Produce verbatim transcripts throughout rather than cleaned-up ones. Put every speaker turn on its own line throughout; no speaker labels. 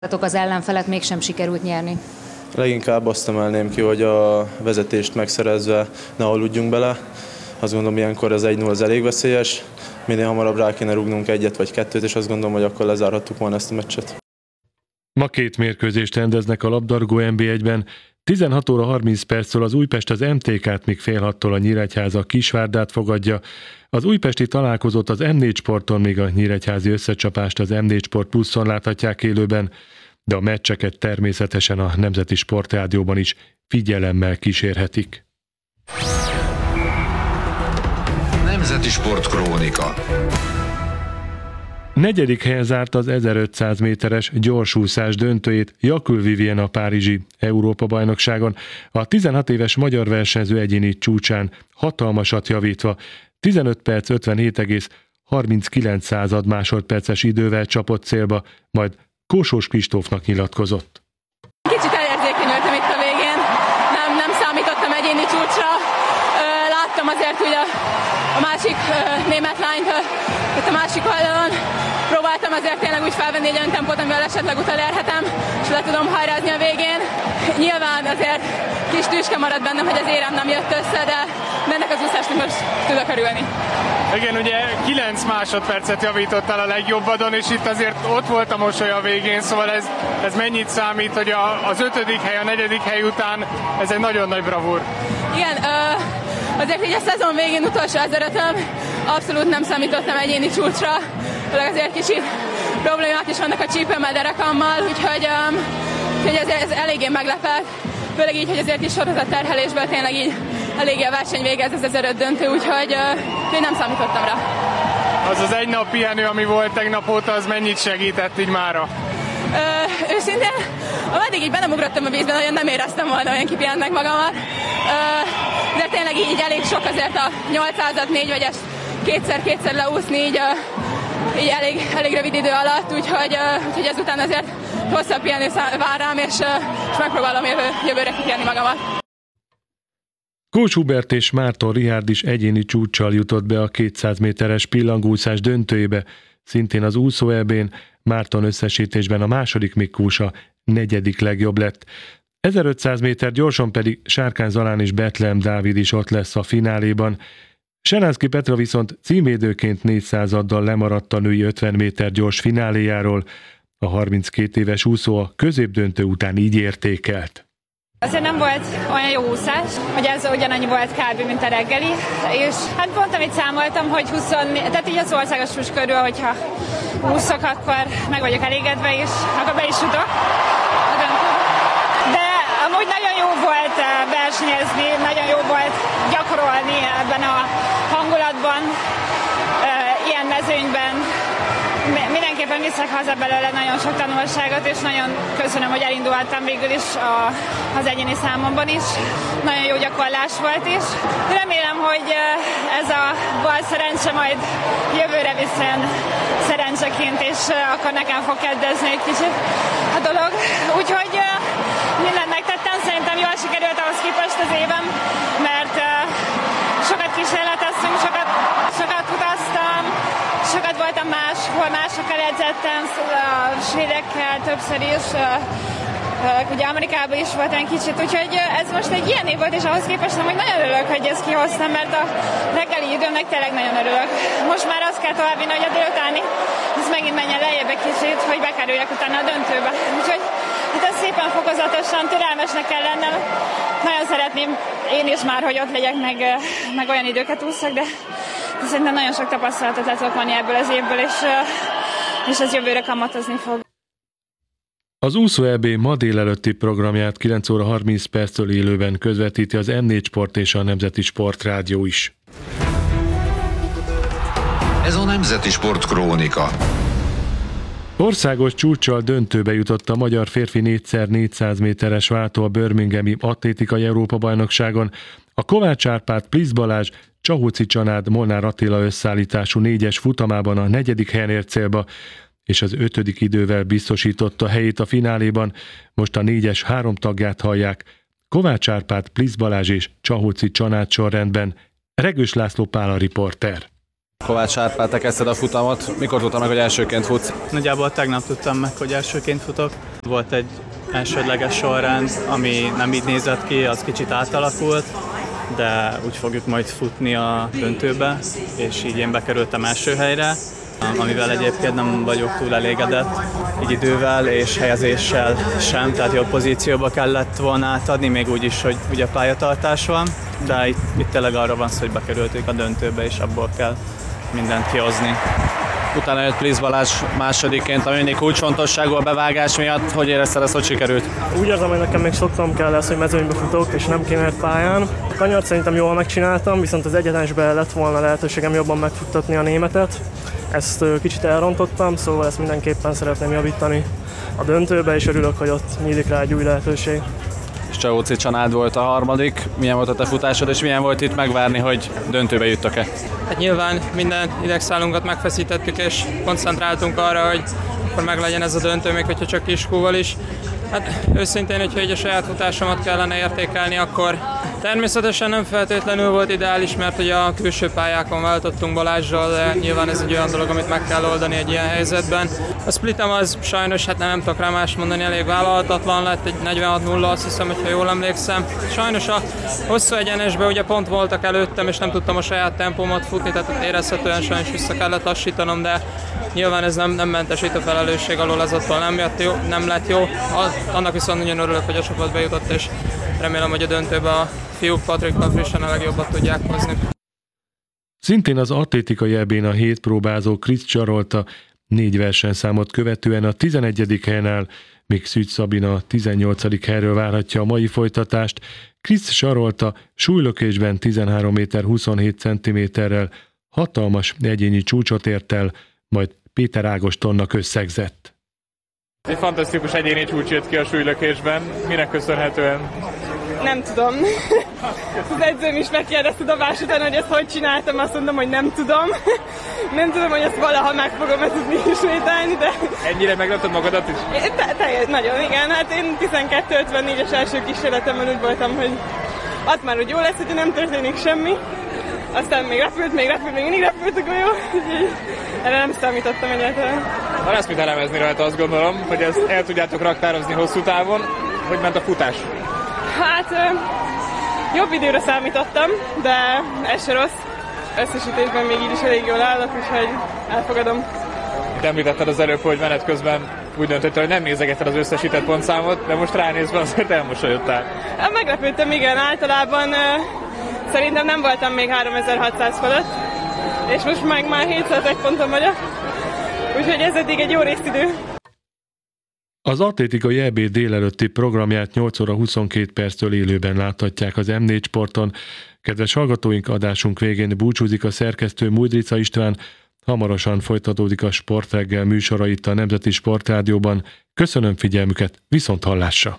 Az ellenfelet mégsem sikerült nyerni.
Leginkább azt emelném ki, hogy a vezetést megszerezve ne aludjunk bele. Azt gondolom, ilyenkor az egy null az elég veszélyes. Minél hamarabb rá kéne rúgnunk egyet vagy kettőt, és azt gondolom, hogy akkor lezárhattuk volna ezt a meccset.
Ma két mérkőzést rendeznek a labdarúgó en bé egyben. tizenhat óra harminc perccel az Újpest az em té ká-t, míg fél hattól a Nyíregyháza Kisvárdát fogadja. Az újpesti találkozót az em négy Sporton, míg a nyíregyházi összecsapást az em négy Sport Pluszon láthatják élőben, de a meccseket természetesen a Nemzeti Sportrádióban is figyelemmel kísérhetik.
Nemzeti Sport Krónika.
Negyedik helyen zárt az ezerötszáz méteres gyorsúszás döntőjét Jakub Vivien a párizsi Európa-bajnokságon. A tizenhat éves magyar versenyző egyéni csúcsán hatalmasat javítva tizenöt perc ötvenhét egész harminckilenc század másodperces idővel csapott célba, majd Kósós Kristófnak nyilatkozott.
Kicsit elérzékenyültem itt a végén, nem, nem számítottam egyéni csúcsra. Láttam azért, hogy a, a másik német lányt itt a másik oldalon. Próbáltam azért tényleg úgy felvenni egy olyan tempót, amivel esetleg utolérhetem, és le tudom hajrázni a végén. Nyilván azért kis tüske maradt bennem, hogy az érem nem jött össze, de ennek az úszásnak most tudok örülni.
Igen, ugye kilenc másodpercet javítottál a legjobbadon, és itt azért ott volt a mosoly a végén, szóval ez, ez mennyit számít, hogy a, az ötödik hely, a negyedik hely után ez egy nagyon nagy bravúr. Igen, uh, azért így a szezon végén utolsó ezerötöm, abszolút nem számítottam egyéni csúcsra, azért kicsit problémák is vannak a csípőmmel, derekammal, úgyhogy, um, úgyhogy ez, ez eléggé meglepett, főleg így, hogy azért is sorozat terhelésből tényleg így eléggé a verseny végez az ezeröt döntő, úgyhogy, uh, úgyhogy nem számítottam rá. Az az egy nap pihenő, ami volt tegnap óta, az mennyit segített így mára?
Uh, őszintén, ameddig így belemugrottam a vízben, nagyon nem éreztem volna olyan kipihennek magamat. Uh, de tényleg így, így elég sok azért a nyolcszázat négy vegyes kétszer-kétszer leúszni így, uh, így elég, elég rövid idő alatt, úgyhogy, uh, úgyhogy ezután azért hosszabb pihenő vár rám, és, uh, és megpróbálom jövő, jövőre kipihenni magamat.
Kócs Hubert és Márton Richárd is egyéni csúccsal jutott be a kétszáz méteres pillangúszás döntőjébe, szintén az úszó é bén. Márton összesítésben a második, míg Kósa negyedik legjobb lett. ezerötszáz méter gyorsan pedig Sárkány Zalán és Betlehem Dávid is ott lesz a fináléban. Senánszky Petra viszont címvédőként négyszázaddal lemaradt a női ötven méter gyors fináléjáról. A harminckét éves úszó a középdöntő után így értékelt.
Azért nem volt olyan jó úszás, hogy ez ugyanannyi volt kb. Mint a reggeli, és hát pont amit számoltam, hogy húsz, tehát így az országos csúcs körül, hogyha úszok, akkor meg vagyok elégedve, és akkor be is jutok. De amúgy nagyon jó volt versenyezni, nagyon jó volt gyakorolni ebben a hangulatban, ilyen mezőnyben. Mindenképpen viszek haza belőle nagyon sok tanulságot, és nagyon köszönöm, hogy elindultam végül is a, az egyéni számomban is. Nagyon jó gyakorlás volt is. Remélem, hogy ez a bal szerencse majd jövőre viszont szerencseként, és akkor nekem fog kedvezni egy kicsit a dolog. Úgyhogy mindent megtettem, szerintem jól sikerült ahhoz képest az évem, mert sokat kísérleteztünk, sokat, sokat utaztam, sokat voltam máshol, másokkal edzettem, a svédekkel többször is, ugye Amerikában is voltam egy kicsit, úgyhogy ez most egy ilyen év volt, és ahhoz képest hogy nagyon örülök, hogy ezt kihoztam, mert a reggeli időmnek tényleg nagyon örülök. Most már azt kell továbbvinni, hogy a délutáni, ez megint menjen lejjebb egy kicsit, hogy bekerüljek utána a döntőbe. Úgyhogy itt ez szépen fokozatosan, türelmesnek kell lennem. Nagyon szeretném én is már, hogy ott legyek, meg, meg olyan időket ússzak, de szerintem nagyon sok tapasztalatot le tudok vonni ebből az évből, és, és ez jövőre kamatozni fog.
Az úszó é bé ma délelőtti programját kilenc óra harminc perctől élőben közvetíti az em négy Sport és a Nemzeti Sportrádió is.
Ez a Nemzeti Sport Krónika.
Országos csúccsal döntőbe jutott a magyar férfi négy szer négyszáz méteres váltó a birminghami atlétikai Európa-bajnokságon. A Kovács Árpád, Plisz Balázs, Csahóci Csanád, Molnár Attila összeállítású négyes futamában a negyedik helyen ért célba, és az ötödik idővel biztosította helyét a fináléban. Most a négyes három tagját hallják: Kovács Árpád, Plisz Balázs és Csahóci Csanád sorrendben. Regős László Pál a riporter.
Kovács Árpád, te kezdted a futamot. Mikor tudtam meg, hogy elsőként futsz?
Nagyjából tegnap tudtam meg, hogy elsőként futok. Volt egy elsődleges sorrend, ami nem így nézett ki, az kicsit átalakult, de úgy fogjuk majd futni a döntőbe, és így én bekerültem első helyre, amivel egyébként nem vagyok túl elégedett, így idővel és helyezéssel sem, tehát jobb pozícióba kellett volna átadni, még úgy is, hogy ugye pályatartás van, de itt, itt tényleg arra van szó, hogy bekerültük a döntőbe, és abból kell mindent kihozni.
Utána jött Plisz Balázs másodikként, ami mindig kulcsfontosságú a bevágás miatt. Hogy érezted ezt, hogy sikerült?
Úgy érzem, hogy nekem még szoktam kell lesz, hogy mezőnybe futok, és nem kémért pályán. A kanyart szerintem jól megcsináltam, viszont az egyenesben lett volna lehetőségem jobban megfuttatni a németet. Ezt kicsit elrontottam, szóval ezt mindenképpen szeretném javítani a döntőbe, és örülök, hogy ott nyílik rá egy új lehetőség.
És Csaóci Csanád volt a harmadik. Milyen volt a te futásod, és milyen volt itt megvárni, hogy döntőbe juttak-e?
Hát nyilván minden idegszálunkat megfeszítettük, és koncentráltunk arra, hogy akkor meglegyen ez a döntő, még hogyha csak kiskúval is. Hát őszintén, hogyha így a saját futásomat kellene értékelni, akkor természetesen nem feltétlenül volt ideális, mert ugye a külső pályákon váltottunk Balázsral, de nyilván ez egy olyan dolog, amit meg kell oldani egy ilyen helyzetben. A splitem az sajnos, hát nem, nem tudok rá más mondani, elég vállalhatatlan lett, egy negyvenhat nulla, azt hiszem, hogyha jól emlékszem. Sajnos a hosszú egyenesben ugye pont voltak előttem, és nem tudtam a saját tempómat futni, tehát érezhetően sajnos vissza kellett lassítanom, de nyilván ez nem, nem mentesít a felelősség alól, ez attól nem, jött jó, nem lett jó. Annak viszont nagyon örülök, hogy a csapat bejutott, és remélem, hogy a döntőbe a fiúk Patrikkal frissen a legjobbat tudják hozni.
Szintén az atlétikai ebén a hét próbázó Krisz Csarolta négy versenyszámot követően a tizenegyedik helyen áll, míg Szűcs Szabina a tizennyolcadik helyről várhatja a mai folytatást. Krisz Csarolta súlylökésben tizenhárom méter huszonhét centiméterrel hatalmas egyéni csúcsot ért el, majd Péter Ágostonnak összegzett.
Egy fantasztikus egyéni csúcs jött ki a súlylökésben. Minek köszönhetően?
Nem tudom. Az edzőm is megkérdezte tudomás után, hogy ezt hogy csináltam, azt mondom, hogy nem tudom. Nem tudom, hogy ezt valaha meg fogom-e tudni ismételni, de...
Ennyire meglepted magadat is?
Te, te, nagyon, igen. Hát én tizenkettő ötvennégyes első kísérletemben úgy voltam, hogy ott már úgy jó lesz, hogy nem történik semmi. Aztán még repült, még repült, még mindig repült a golyó. Erre nem számítottam egyáltalán.
Van ezt mit elemezni rajta, azt gondolom, hogy ezt el tudjátok raktározni hosszú távon. Hogy ment a futás?
Hát jobb időre számítottam, de ez se rossz. Összesítésben még így is elég jól állok, úgyhogy elfogadom.
Itt említetted az előbb, hogy menet közben úgy döntöttél, hogy nem nézegetted az összesített pontszámot, de most ránézve azért elmosolyodtál.
Meglepődtem, igen, általában szerintem nem voltam még háromezer-hatszáz fölött, és most meg már hétszázegy ponton vagyok, úgyhogy ez eddig egy jó részidő.
Az atlétikai é bé délelőtti programját nyolc óra huszonkét perctől élőben láthatják az em négy Sporton. Kedves hallgatóink, adásunk végén búcsúzik a szerkesztő Mújdrica István. Hamarosan folytatódik a Sportreggel műsora itt a Nemzeti Sportrádióban. Köszönöm figyelmüket, viszont hallásra!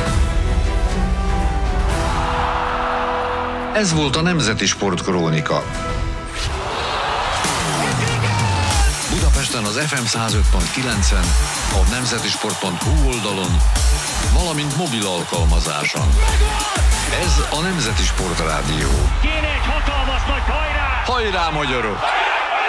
Ez volt a Nemzeti Sport Krónika. Budapesten az ef em száz öt pont kilencen, a nemzetisport pont hu oldalon, valamint mobil alkalmazáson. Ez a Nemzeti Sport Rádió.
Kéne egy hatalmas nagy hajrá!
Hajrá, magyarok!